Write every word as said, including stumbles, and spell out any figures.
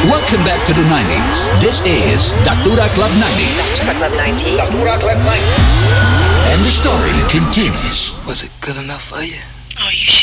Welcome back to the nineties. This is Datura Club nineties. Datura Club nineties. Datura Club nineties. And the story continues. Was it good enough for you? Oh, you